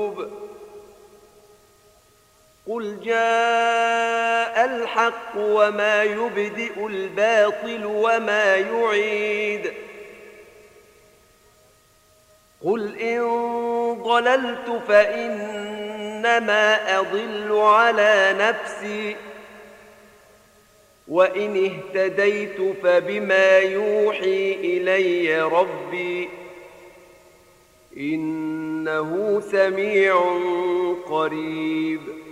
قل جاء الحق وما يبدئ الباطل وما يعيد قل إن ضللت فإنما أضل على نفسي وإن اهتديت فبما يوحي إلي ربي إنه سميع قريب